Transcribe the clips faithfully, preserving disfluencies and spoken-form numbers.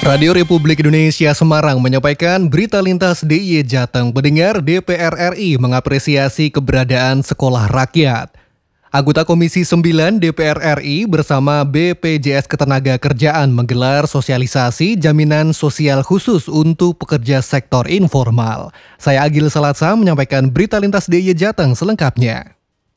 Radio Republik Indonesia Semarang menyampaikan berita lintas D I Y Jateng. Pendengar, D P R R I mengapresiasi keberadaan sekolah rakyat. Anggota Komisi sembilan D P R R I bersama B P J S Ketenagakerjaan menggelar sosialisasi jaminan sosial khusus untuk pekerja sektor informal. Saya Agil Salatsa menyampaikan berita lintas D I Y Jateng selengkapnya.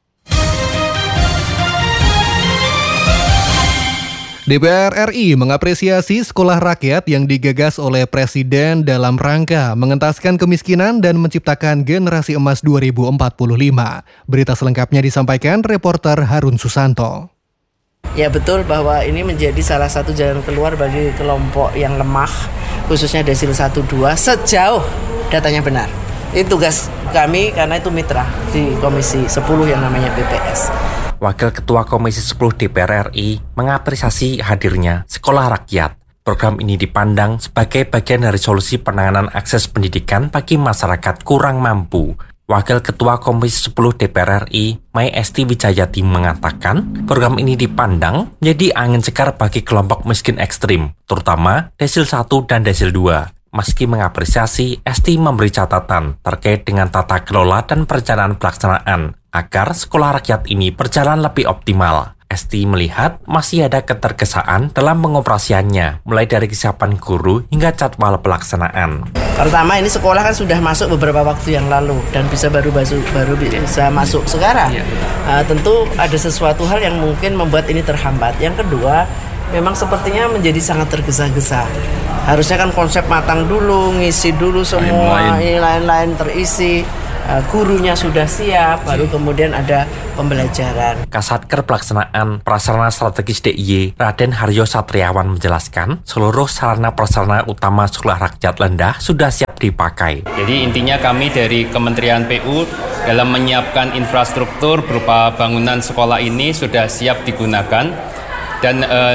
D P R R I mengapresiasi sekolah rakyat yang digagas oleh Presiden dalam rangka mengentaskan kemiskinan dan menciptakan generasi emas dua ribu empat puluh lima. Berita selengkapnya disampaikan reporter Harun Susanto. Ya betul bahwa ini menjadi salah satu jalan keluar bagi kelompok yang lemah, khususnya desil satu dua, sejauh datanya benar. Itu tugas kami karena itu mitra di Komisi sepuluh yang namanya B P S. Wakil Ketua Komisi sepuluh D P R R I mengapresiasi hadirnya Sekolah Rakyat. Program ini dipandang sebagai bagian dari solusi penanganan akses pendidikan bagi masyarakat kurang mampu. Wakil Ketua Komisi sepuluh D P R R I, Mai Esti Wijayati mengatakan, program ini dipandang menjadi angin segar bagi kelompok miskin ekstrim, terutama desil satu dan desil dua. Meski mengapresiasi, Esti memberi catatan terkait dengan tata kelola dan perencanaan pelaksanaan agar sekolah rakyat ini berjalan lebih optimal. Esti melihat masih ada ketergesaan dalam pengoperasiannya, mulai dari kesiapan guru hingga jadwal pelaksanaan. Pertama, ini sekolah kan sudah masuk beberapa waktu yang lalu dan bisa baru baru, baru bisa masuk sekarang. Uh, tentu ada sesuatu hal yang mungkin membuat ini terhambat. Yang kedua, memang sepertinya menjadi sangat tergesa-gesa. Harusnya kan konsep matang dulu, ngisi dulu semua, ini lain-lain terisi, uh, gurunya sudah siap, baru kemudian ada pembelajaran. Kasatker Pelaksanaan Prasarana Strategis D I Y, Raden Haryo Satriawan menjelaskan, seluruh sarana prasarana utama sekolah rakyat Lendah sudah siap dipakai. Jadi intinya kami dari Kementerian P U dalam menyiapkan infrastruktur berupa bangunan sekolah ini sudah siap digunakan dan uh,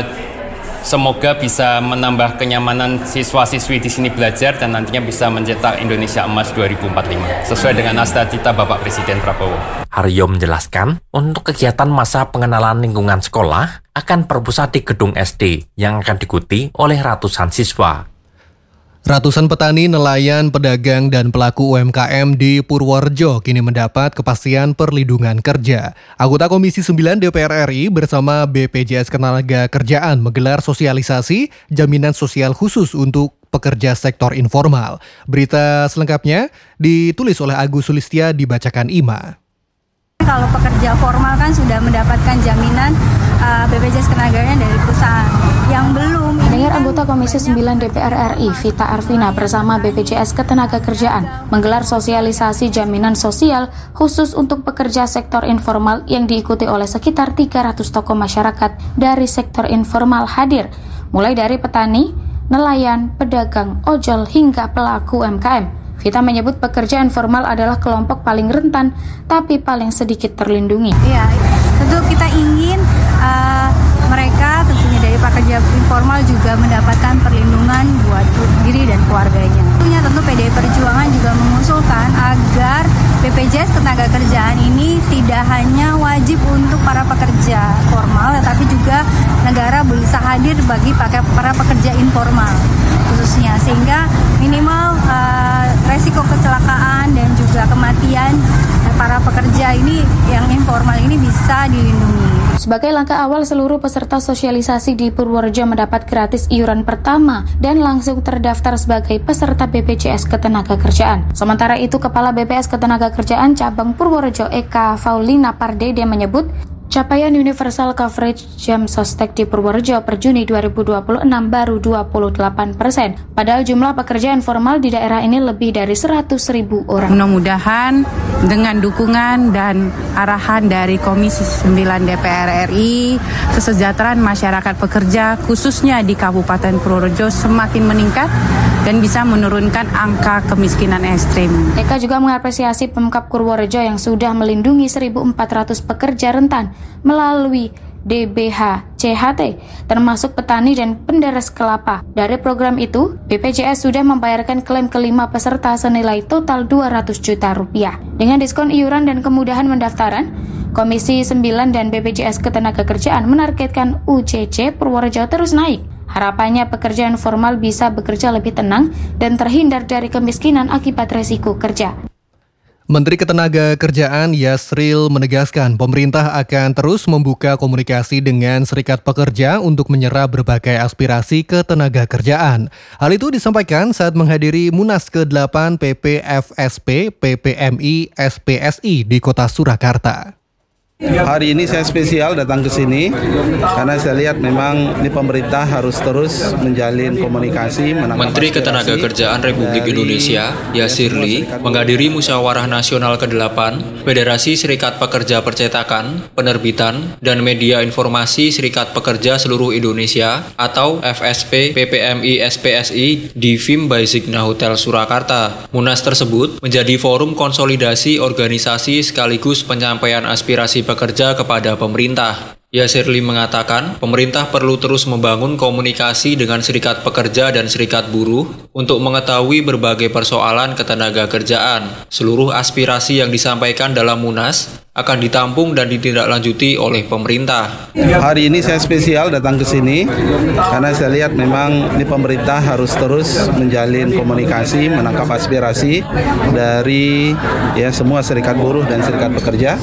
semoga bisa menambah kenyamanan siswa-siswi di sini belajar dan nantinya bisa mencetak Indonesia Emas dua ribu empat puluh lima sesuai dengan cita-cita Bapak Presiden Prabowo. Haryo menjelaskan, untuk kegiatan masa pengenalan lingkungan sekolah akan berpusat di gedung S D yang akan diikuti oleh ratusan siswa. Ratusan petani, nelayan, pedagang, dan pelaku U M K M di Purworejo kini mendapat kepastian perlindungan kerja. Anggota Komisi sembilan D P R R I bersama B P J S Ketenagakerjaan menggelar sosialisasi jaminan sosial khusus untuk pekerja sektor informal. Berita selengkapnya ditulis oleh Agus Sulistia, dibacakan Ima. Kalau pekerja formal kan sudah mendapatkan jaminan uh, B P J S Ketenagakerjaan dari perusahaan. Yang belum. Dengar anggota Komisi sembilan D P R R I, Vita Arvina bersama B P J S Ketenagakerjaan menggelar sosialisasi jaminan sosial khusus untuk pekerja sektor informal yang diikuti oleh sekitar tiga ratus tokoh masyarakat dari sektor informal hadir, mulai dari petani, nelayan, pedagang, ojol hingga pelaku U M K M. Vita menyebut pekerja informal adalah kelompok paling rentan, tapi paling sedikit terlindungi. Iya, tentu kita ingin uh, mereka tentunya dari pekerja informal juga mendapatkan perlindungan buat diri dan keluarganya. Tentunya tentu P D I Perjuangan juga mengusulkan agar B P J S Ketenagakerjaan ini tidak hanya wajib untuk para pekerja formal, tetapi juga negara bisa hadir bagi para pekerja informal khususnya, sehingga minimal uh, resiko kecelakaan dan juga kematian para pekerja ini yang informal ini bisa dilindungi. Sebagai langkah awal, seluruh peserta sosialisasi di Purworejo mendapat gratis iuran pertama dan langsung terdaftar sebagai peserta B P J S Ketenagakerjaan. Sementara itu, Kepala B P S Ketenagakerjaan Cabang Purworejo Eka Faulina Pardede menyebut, capaian universal coverage jam sostek di Purworejo per Juni dua ribu dua puluh enam baru dua puluh delapan persen. Padahal jumlah pekerja informal di daerah ini lebih dari seratus ribu orang. Mudah-mudahan dengan dukungan dan arahan dari Komisi sembilan D P R R I, kesejahteraan masyarakat pekerja khususnya di Kabupaten Purworejo semakin meningkat dan bisa menurunkan angka kemiskinan ekstrim. Eka juga mengapresiasi Pemkab Purworejo yang sudah melindungi seribu empat ratus pekerja rentan melalui D B H C H T, termasuk petani dan penderes kelapa. Dari program itu, B P J S sudah membayarkan klaim kelima peserta senilai total dua ratus juta rupiah. Dengan diskon iuran dan kemudahan pendaftaran, Komisi sembilan dan B P J S Ketenagakerjaan menargetkan U C C Purworejo terus naik Harapannya pekerja informal bisa bekerja lebih tenang dan terhindar dari kemiskinan akibat resiko kerja. Menteri Ketenagakerjaan Yasril menegaskan pemerintah akan terus membuka komunikasi dengan serikat pekerja untuk menyerap berbagai aspirasi ketenagakerjaan. Hal itu disampaikan saat menghadiri Munas ke delapan P P F S P P P M I S P S I di Kota Surakarta. Hari ini saya spesial datang ke sini karena saya lihat memang ini pemerintah harus terus menjalin komunikasi. Menteri Ketenagakerjaan Republik Indonesia, Yasril, menghadiri Musyawarah Nasional ke delapan Federasi Serikat Pekerja Percetakan, Penerbitan, dan Media Informasi Serikat Pekerja Seluruh Indonesia atau F S P P P M I S P S I di Vim by Signa Hotel Surakarta. Munas tersebut menjadi forum konsolidasi organisasi sekaligus penyampaian aspirasi pekerja kepada pemerintah. Yasril mengatakan, pemerintah perlu terus membangun komunikasi dengan serikat pekerja dan serikat buruh untuk mengetahui berbagai persoalan ketenagakerjaan. Seluruh aspirasi yang disampaikan dalam Munas akan ditampung dan ditindaklanjuti oleh pemerintah. Hari ini saya spesial datang ke sini karena saya lihat memang ini pemerintah harus terus menjalin komunikasi, menangkap aspirasi dari ya semua serikat buruh dan serikat pekerja,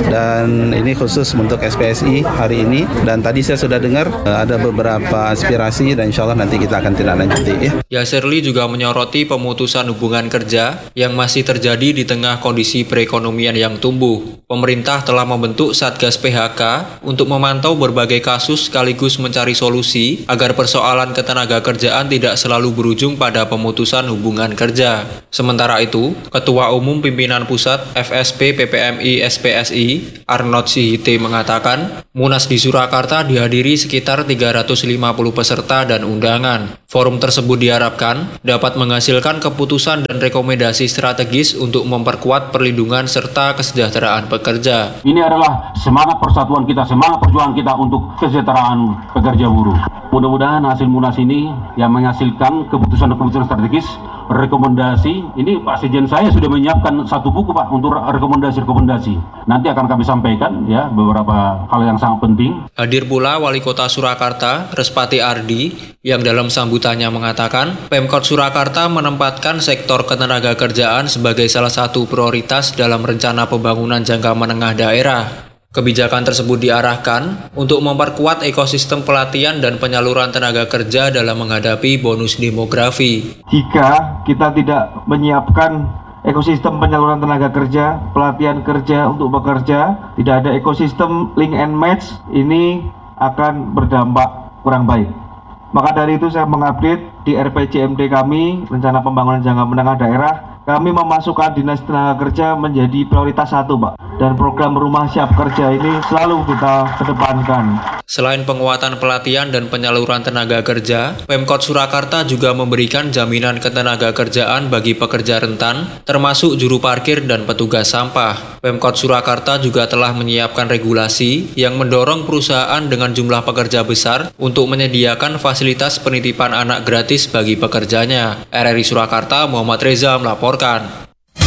dan ini khusus untuk S P S I hari ini. Dan tadi saya sudah dengar ada beberapa aspirasi dan insya Allah nanti kita akan tindaklanjuti. Ya. Yasril juga menyoroti pemutusan hubungan kerja yang masih terjadi di tengah kondisi perekonomian yang tumbuh. Pemerintah telah membentuk Satgas P H K untuk memantau berbagai kasus sekaligus mencari solusi agar persoalan ketenagakerjaan tidak selalu berujung pada pemutusan hubungan kerja. Sementara itu, Ketua Umum Pimpinan Pusat F S P P P M I S P S I, Arnold Sihite mengatakan, Munas di Surakarta dihadiri sekitar tiga ratus lima puluh peserta dan undangan. Forum tersebut diharapkan dapat menghasilkan keputusan dan rekomendasi strategis untuk memperkuat perlindungan serta kesejahteraan pekerja. Ini adalah semangat persatuan kita, semangat perjuangan kita untuk kesejahteraan pekerja buruh. Mudah-mudahan hasil Munas ini yang menghasilkan keputusan-keputusan strategis, rekomendasi. Ini Pak Sekjen saya sudah menyiapkan satu buku Pak untuk rekomendasi-rekomendasi. Nanti akan kami sampaikan ya beberapa hal yang sangat penting. Hadir pula Wali Kota Surakarta, Respati Ardi, yang dalam sambutannya mengatakan Pemkot Surakarta menempatkan sektor ketenagakerjaan sebagai salah satu prioritas dalam rencana pembangunan jangka menengah daerah. Kebijakan tersebut diarahkan untuk memperkuat ekosistem pelatihan dan penyaluran tenaga kerja dalam menghadapi bonus demografi. Jika kita tidak menyiapkan ekosistem penyaluran tenaga kerja, pelatihan kerja untuk bekerja, tidak ada ekosistem link and match, ini akan berdampak kurang baik. Maka dari itu saya mengupdate di R P J M D kami, Rencana Pembangunan Jangka Menengah Daerah, kami memasukkan Dinas Tenaga Kerja menjadi prioritas satu, Pak. Dan program Rumah Siap Kerja ini selalu kita kedepankan. Selain penguatan pelatihan dan penyaluran tenaga kerja, Pemkot Surakarta juga memberikan jaminan ketenaga kerjaan bagi pekerja rentan, termasuk juru parkir dan petugas sampah. Pemkot Surakarta juga telah menyiapkan regulasi yang mendorong perusahaan dengan jumlah pekerja besar untuk menyediakan fasilitas penitipan anak gratis bagi pekerjanya. R R I Surakarta, Muhammad Reza melaporkan.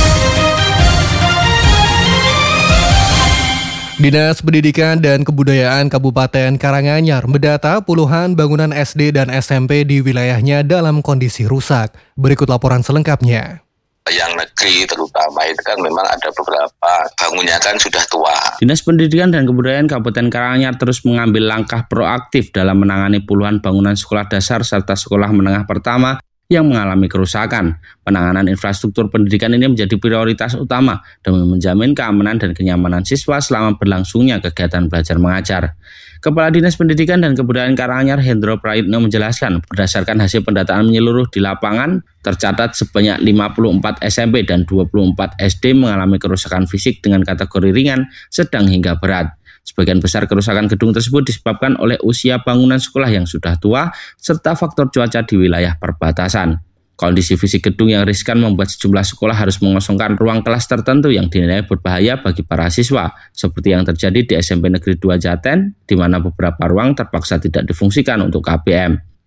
Dinas Pendidikan dan Kebudayaan Kabupaten Karanganyar mendata puluhan bangunan S D dan S M P di wilayahnya dalam kondisi rusak. Berikut laporan selengkapnya. Yang negeri terutama itu kan memang ada beberapa bangunnya kan sudah tua. Dinas Pendidikan dan Kebudayaan Kabupaten Karanganyar terus mengambil langkah proaktif dalam menangani puluhan bangunan sekolah dasar serta sekolah menengah pertama yang mengalami kerusakan. Penanganan infrastruktur pendidikan ini menjadi prioritas utama demi menjamin keamanan dan kenyamanan siswa selama berlangsungnya kegiatan belajar mengajar. Kepala Dinas Pendidikan dan Kebudayaan Karanganyar Hendro Prayitno menjelaskan, berdasarkan hasil pendataan menyeluruh di lapangan, tercatat sebanyak lima puluh empat S M P dan dua puluh empat S D mengalami kerusakan fisik dengan kategori ringan, sedang hingga berat. Sebagian besar kerusakan gedung tersebut disebabkan oleh usia bangunan sekolah yang sudah tua, serta faktor cuaca di wilayah perbatasan. Kondisi fisik gedung yang riskan membuat sejumlah sekolah harus mengosongkan ruang kelas tertentu yang dinilai berbahaya bagi para siswa, seperti yang terjadi di S M P Negeri dua Jaten, di mana beberapa ruang terpaksa tidak difungsikan untuk K B M.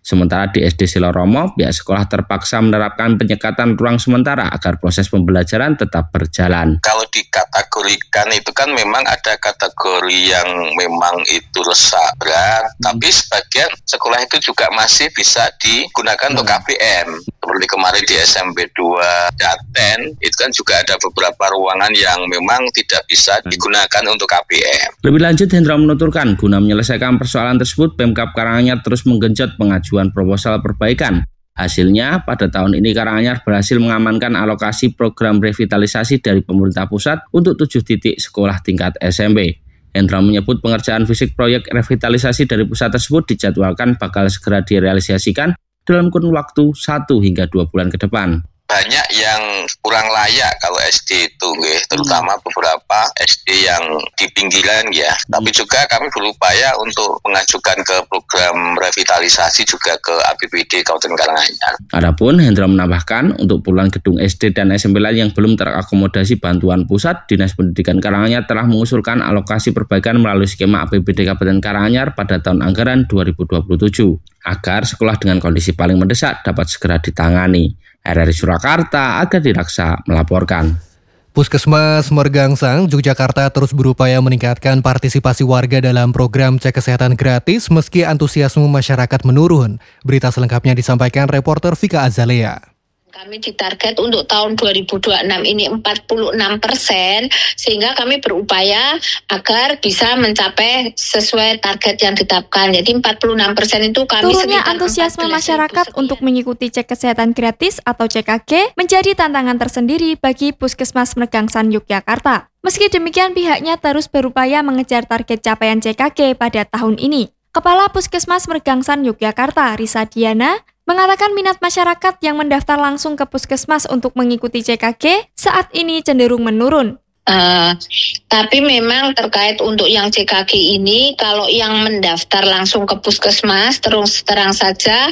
Sementara di S D Siloromo, pihak sekolah terpaksa menerapkan penyekatan ruang sementara agar proses pembelajaran tetap berjalan. Kalau dikategorikan itu kan memang ada kategori yang memang itu rusak berat, hmm. tapi sebagian sekolah itu juga masih bisa digunakan hmm. untuk K B M. Seperti kemarin di S M P dua Jaten, itu kan juga ada beberapa ruangan yang memang tidak bisa digunakan untuk K B M. Lebih lanjut, Hendra menuturkan, guna menyelesaikan persoalan tersebut, Pemkab Karanganyar terus menggenjot pengajuan proposal perbaikan. Hasilnya, pada tahun ini Karanganyar berhasil mengamankan alokasi program revitalisasi dari pemerintah pusat untuk tujuh titik sekolah tingkat S M P. Hendra menyebut pengerjaan fisik proyek revitalisasi dari pusat tersebut dijadwalkan bakal segera direalisasikan dalam kurun waktu satu hingga dua bulan ke depan. Banyak yang kurang layak kalau S D itu, nggih, terutama beberapa S D yang di pinggiran ya. Tapi juga kami berupaya untuk mengajukan ke program revitalisasi juga ke A P B D Kabupaten Karanganyar. Adapun Hendra menambahkan, untuk puluhan gedung S D dan S M P lain yang belum terakomodasi bantuan pusat, Dinas Pendidikan Karanganyar telah mengusulkan alokasi perbaikan melalui skema A P B D Kabupaten Karanganyar pada tahun anggaran dua ribu dua puluh tujuh, agar sekolah dengan kondisi paling mendesak dapat segera ditangani. R R I Surakarta, Aga Diraksa melaporkan. Puskesmas Mergangsang, Yogyakarta terus berupaya meningkatkan partisipasi warga dalam program cek kesehatan gratis meski antusiasme masyarakat menurun. Berita selengkapnya disampaikan reporter Vika Azalea. Kami ditarget untuk tahun dua ribu dua puluh enam ini empat puluh enam persen, sehingga kami berupaya agar bisa mencapai sesuai target yang ditetapkan. Jadi empat puluh enam persen itu kami Turunnya antusiasme masyarakat untuk mengikuti cek kesehatan gratis atau C K G menjadi tantangan tersendiri bagi Puskesmas Mergangsang Yogyakarta. Meski demikian, pihaknya terus berupaya mengejar target capaian C K G pada tahun ini. Kepala Puskesmas Mergangsang Yogyakarta, Risa Diana, mengatakan minat masyarakat yang mendaftar langsung ke puskesmas untuk mengikuti C K G saat ini cenderung menurun. Uh, tapi memang terkait untuk yang C K G ini, kalau yang mendaftar langsung ke puskesmas, terus terang saja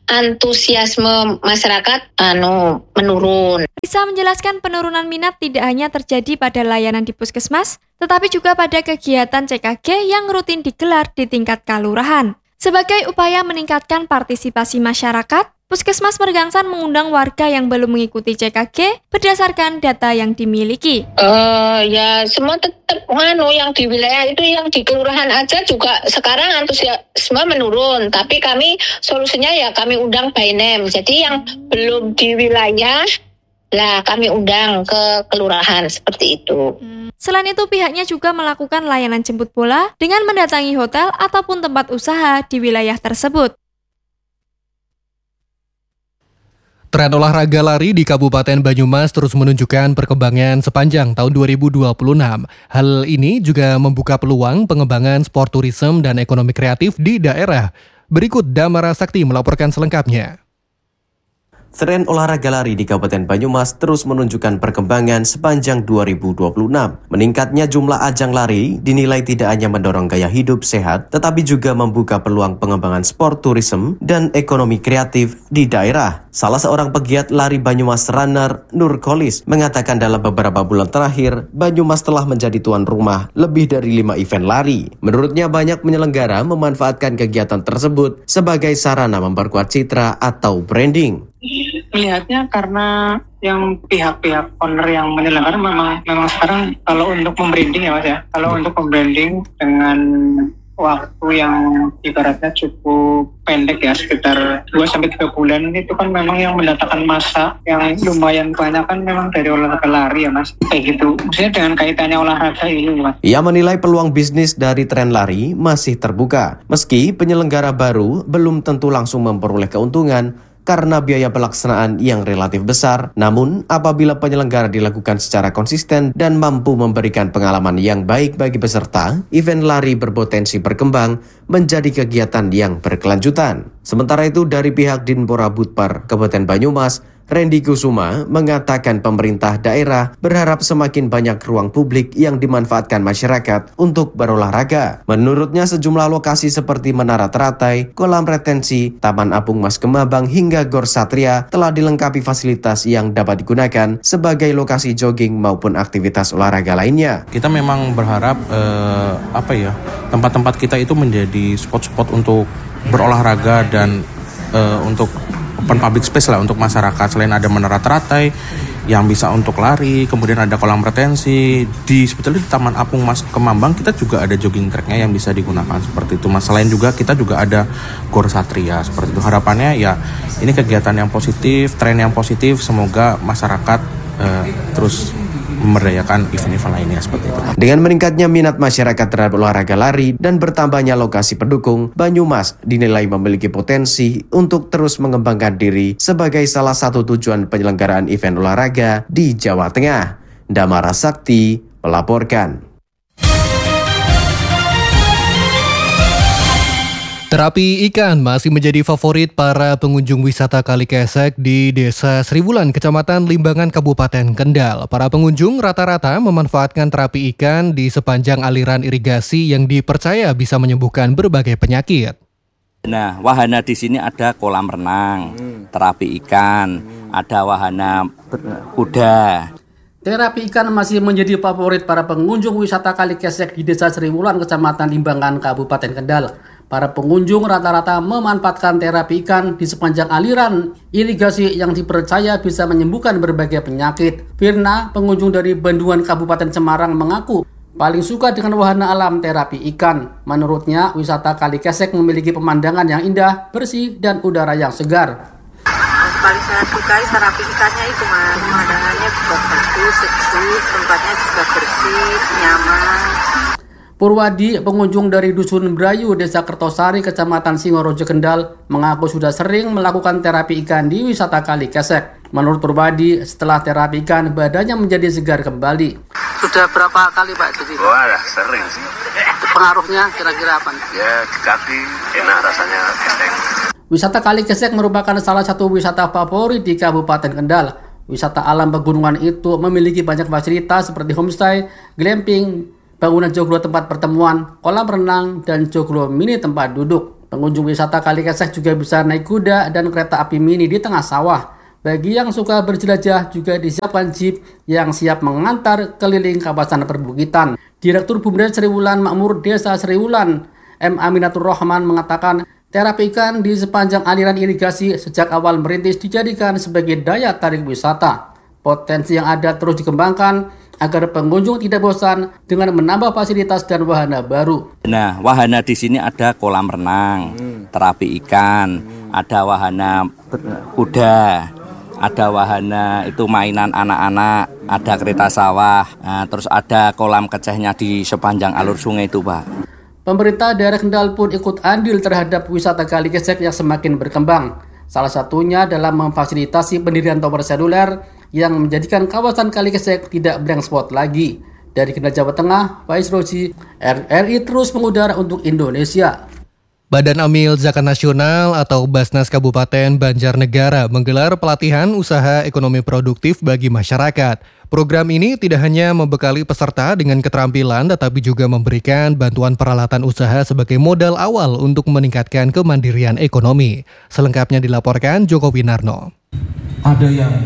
antusiasme masyarakat anu menurun. Risa menjelaskan penurunan minat tidak hanya terjadi pada layanan di puskesmas, tetapi juga pada kegiatan C K G yang rutin digelar di tingkat kelurahan. Sebagai upaya meningkatkan partisipasi masyarakat, Puskesmas Mergangsang mengundang warga yang belum mengikuti C K G berdasarkan data yang dimiliki. Uh, ya semua tetap nganu yang di wilayah itu, yang di kelurahan aja juga sekarang antusiasme menurun. Tapi kami solusinya ya kami undang by name. Jadi yang belum di wilayah lah kami undang ke kelurahan seperti itu. Selain itu, pihaknya juga melakukan layanan jemput bola dengan mendatangi hotel ataupun tempat usaha di wilayah tersebut. Tren olahraga lari di Kabupaten Banyumas terus menunjukkan perkembangan sepanjang tahun dua ribu dua puluh enam. Hal ini juga membuka peluang pengembangan sport tourism dan ekonomi kreatif di daerah. Berikut Damara Sakti melaporkan selengkapnya. Tren olahraga lari di Kabupaten Banyumas terus menunjukkan perkembangan sepanjang dua ribu dua puluh enam. Meningkatnya jumlah ajang lari dinilai tidak hanya mendorong gaya hidup sehat, tetapi juga membuka peluang pengembangan sport tourism dan ekonomi kreatif di daerah. Salah seorang pegiat lari Banyumas Runner, Nur Kholis, mengatakan dalam beberapa bulan terakhir, Banyumas telah menjadi tuan rumah lebih dari lima event lari. Menurutnya, banyak penyelenggara memanfaatkan kegiatan tersebut sebagai sarana memperkuat citra atau branding. Melihatnya karena yang pihak-pihak owner yang menyelenggarakan memang memang sekarang kalau untuk membranding ya Mas ya, kalau untuk membranding dengan waktu yang ibaratnya cukup pendek ya, sekitar dua sampai tiga bulan, itu kan memang yang mendatangkan massa yang lumayan banyak kan memang dari olahraga lari ya Mas, kayak gitu. Maksudnya dengan kaitannya olahraga ini Mas. Ia menilai peluang bisnis dari tren lari masih terbuka, meski penyelenggara baru belum tentu langsung memperoleh keuntungan karena biaya pelaksanaan yang relatif besar. Namun, apabila penyelenggara dilakukan secara konsisten dan mampu memberikan pengalaman yang baik bagi peserta, event lari berpotensi berkembang menjadi kegiatan yang berkelanjutan. Sementara itu, dari pihak Dinpora Budpar Kabupaten Banyumas, Randy Kusuma mengatakan pemerintah daerah berharap semakin banyak ruang publik yang dimanfaatkan masyarakat untuk berolahraga. Menurutnya, sejumlah lokasi seperti Menara Teratai, Kolam Retensi, Taman Apung Mas Kemabang hingga Gor Satria telah dilengkapi fasilitas yang dapat digunakan sebagai lokasi jogging maupun aktivitas olahraga lainnya. Kita memang berharap eh, apa ya tempat-tempat kita itu menjadi spot-spot untuk berolahraga dan uh, untuk open public space lah untuk masyarakat. Selain ada menara teratai yang bisa untuk lari, kemudian ada kolam retensi di sebetulnya di Taman Apung Mas Kemambang kita juga ada jogging tracknya yang bisa digunakan seperti itu Mas. Selain juga kita juga ada Gor Satria seperti itu. Harapannya ya ini kegiatan yang positif, tren yang positif, semoga masyarakat uh, terus memberdayakan event-event lainnya seperti itu. Dengan meningkatnya minat masyarakat terhadap olahraga lari dan bertambahnya lokasi pendukung, Banyumas dinilai memiliki potensi untuk terus mengembangkan diri sebagai salah satu tujuan penyelenggaraan event olahraga di Jawa Tengah. Damara Sakti melaporkan. Terapi ikan masih menjadi favorit para pengunjung wisata Kali Kesek di Desa Sriwulan, Kecamatan Limbangan, Kabupaten Kendal. Para pengunjung rata-rata memanfaatkan terapi ikan di sepanjang aliran irigasi yang dipercaya bisa menyembuhkan berbagai penyakit. Nah, wahana di sini ada kolam renang, terapi ikan, ada wahana kuda. Terapi ikan masih menjadi favorit para pengunjung wisata Kali Kesek di Desa Sriwulan, Kecamatan Limbangan, Kabupaten Kendal. Para pengunjung rata-rata memanfaatkan terapi ikan di sepanjang aliran irigasi yang dipercaya bisa menyembuhkan berbagai penyakit. Firna, pengunjung dari Bendungan Kabupaten Semarang, mengaku paling suka dengan wahana alam terapi ikan. Menurutnya, wisata Kali Kesek memiliki pemandangan yang indah, bersih, dan udara yang segar. Paling saya sukai terapi ikannya itu, Mas. Pemandangannya juga bagus, seksi, tempatnya juga bersih, nyaman. Purwadi, pengunjung dari Dusun Brayu, Desa Kertosari, Kecamatan Singorojo, Kendal, mengaku sudah sering melakukan terapi ikan di wisata Kali Kesek. Menurut Purwadi, setelah terapi ikan, badannya menjadi segar kembali. Sudah berapa kali, Pak? Jadi, wah, sering sih. Pengaruhnya kira-kira apa? Ya, di kaki enak rasanya enteng. Wisata Kali Kesek merupakan salah satu wisata favorit di Kabupaten Kendal. Wisata alam pegunungan itu memiliki banyak fasilitas seperti homestay, glamping, bangunan joglo tempat pertemuan, kolam renang, dan joglo mini tempat duduk. Pengunjung wisata Kali Kesek juga bisa naik kuda dan kereta api mini di tengah sawah. Bagi yang suka berjelajah juga disiapkan jeep yang siap mengantar keliling kawasan perbukitan. Direktur Bumdes Sriwulan Makmur Desa Sriwulan, M. Aminatur Rahman, mengatakan terapi ikan di sepanjang aliran irigasi sejak awal merintis dijadikan sebagai daya tarik wisata. Potensi yang ada terus dikembangkan agar pengunjung tidak bosan dengan menambah fasilitas dan wahana baru. Nah, wahana di sini ada kolam renang, terapi ikan, ada wahana kuda, ada wahana itu mainan anak-anak, ada kereta sawah, nah, terus ada kolam kecehnya di sepanjang alur sungai itu, Pak. Pemerintah daerah Kendal pun ikut andil terhadap wisata Kali Kesek yang semakin berkembang. Salah satunya dalam memfasilitasi pendirian tower seluler yang menjadikan kawasan Kali Kesek tidak blank spot lagi. Dari Kendal, Jawa Tengah, Faiz Roji, R R I terus mengudara untuk Indonesia. Badan Amil Zakat Nasional atau Basnas Kabupaten Banjarnegara menggelar pelatihan usaha ekonomi produktif bagi masyarakat. Program ini tidak hanya membekali peserta dengan keterampilan, tetapi juga memberikan bantuan peralatan usaha sebagai modal awal untuk meningkatkan kemandirian ekonomi. Selengkapnya dilaporkan Joko Winarno. Ada yang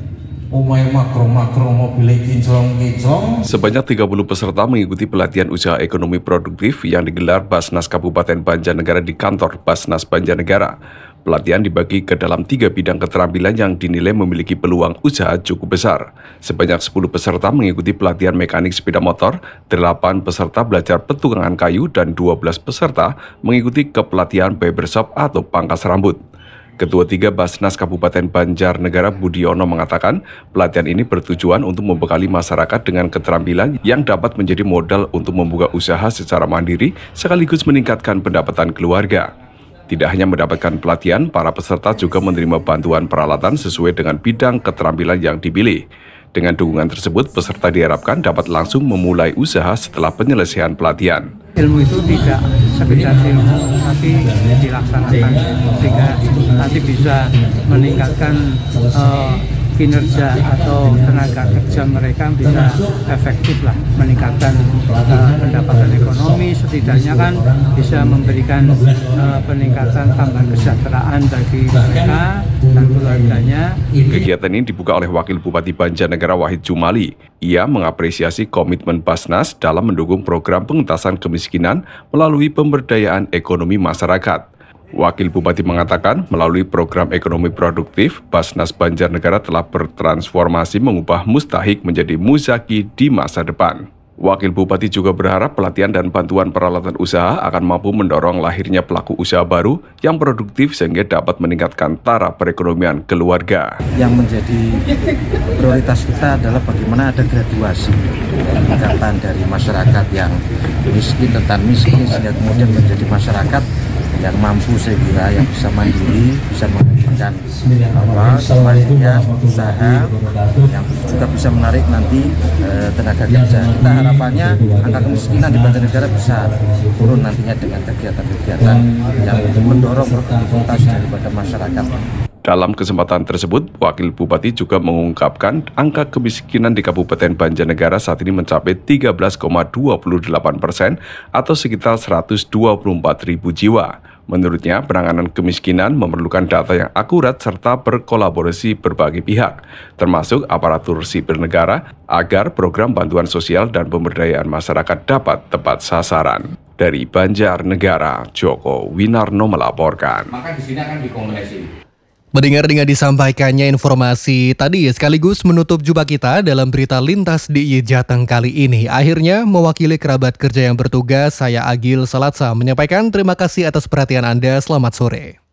umay makro-makro mobil kinclong-kinclong. Sebanyak tiga puluh peserta mengikuti pelatihan usaha ekonomi produktif yang digelar Basnas Kabupaten Banjarnegara di kantor Basnas Banjarnegara. Pelatihan dibagi ke dalam tiga bidang keterampilan yang dinilai memiliki peluang usaha cukup besar. Sebanyak sepuluh peserta mengikuti pelatihan mekanik sepeda motor, delapan peserta belajar petukangan kayu, dan dua belas peserta mengikuti kepelatihan barbershop atau pangkas rambut. Ketua tiga Basnas Kabupaten Banjarnegara Budiono mengatakan pelatihan ini bertujuan untuk membekali masyarakat dengan keterampilan yang dapat menjadi modal untuk membuka usaha secara mandiri sekaligus meningkatkan pendapatan keluarga. Tidak hanya mendapatkan pelatihan, para peserta juga menerima bantuan peralatan sesuai dengan bidang keterampilan yang dipilih. Dengan dukungan tersebut, peserta diharapkan dapat langsung memulai usaha setelah penyelesaian pelatihan. Ilmu itu tidak sekedar ilmu, tapi dilaksanakan sehingga nanti bisa meningkatkan uh, kinerja atau tenaga kerja mereka bisa efektif lah, meningkatkan uh, pendapatan ekonomi, setidaknya kan bisa memberikan uh, peningkatan tambahan kesejahteraan bagi mereka dan keluarganya. Kegiatan ini dibuka oleh Wakil Bupati Banjarnegara Wahid Jumali. Ia mengapresiasi komitmen Basnas dalam mendukung program pengentasan kemiskinan melalui pemberdayaan ekonomi masyarakat. Wakil Bupati mengatakan melalui program ekonomi produktif, Basnas Banjarnegara telah bertransformasi mengubah mustahik menjadi muzaki di masa depan. Wakil Bupati juga berharap pelatihan dan bantuan peralatan usaha akan mampu mendorong lahirnya pelaku usaha baru yang produktif sehingga dapat meningkatkan taraf perekonomian keluarga. Yang menjadi prioritas kita adalah bagaimana ada graduasi peningkatan dari masyarakat yang miskin, rentan miskin, sehingga kemudian menjadi masyarakat yang mampu, saya kira, yang bisa mandiri, bisa mengembangkan apa kemandirian usaha, yang juga bisa menarik nanti eh, tenaga kerja. Kita harapannya angka kemiskinan di Banjarnegara bisa turun nantinya dengan kegiatan-kegiatan yang mendorong produktivitas daripada masyarakat. Dalam kesempatan tersebut, Wakil Bupati juga mengungkapkan angka kemiskinan di Kabupaten Banjarnegara saat ini mencapai tiga belas koma dua delapan persen atau sekitar seratus dua puluh empat ribu jiwa. Menurutnya, penanganan kemiskinan memerlukan data yang akurat serta berkolaborasi berbagai pihak, termasuk aparatur sipil negara, agar program bantuan sosial dan pemberdayaan masyarakat dapat tepat sasaran. Dari Banjarnegara, Joko Winarno melaporkan. Maka di sini akan dikombinasi. Mendengar dengan disampaikannya informasi tadi sekaligus menutup jumpa kita dalam berita lintas D I Y Jateng kali ini. Akhirnya mewakili kerabat kerja yang bertugas, saya Agil Salatsa menyampaikan terima kasih atas perhatian Anda. Selamat sore.